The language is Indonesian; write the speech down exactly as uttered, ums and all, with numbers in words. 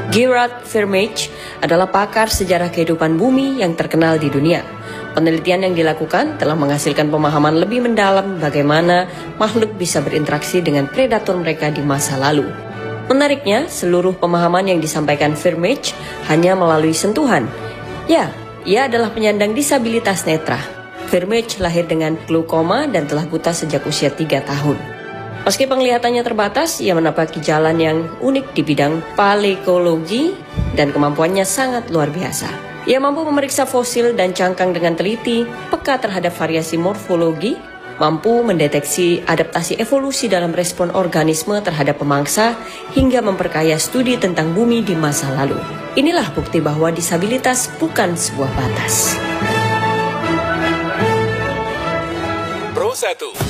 Gerard Vermeij adalah pakar sejarah kehidupan bumi yang terkenal di dunia. Penelitian yang dilakukan telah menghasilkan pemahaman lebih mendalam bagaimana makhluk bisa berinteraksi dengan predator mereka di masa lalu. Menariknya, seluruh pemahaman yang disampaikan Vermeij hanya melalui sentuhan. Ya, ia adalah penyandang disabilitas netra. Vermeij lahir dengan glaukoma dan telah buta sejak usia tiga tahun. Meski penglihatannya terbatas, ia menapaki jalan yang unik di bidang paleontologi dan kemampuannya sangat luar biasa. Ia mampu memeriksa fosil dan cangkang dengan teliti, peka terhadap variasi morfologi, mampu mendeteksi adaptasi evolusi dalam respon organisme terhadap pemangsa, hingga memperkaya studi tentang bumi di masa lalu. Inilah bukti bahwa disabilitas bukan sebuah batas. Pro satu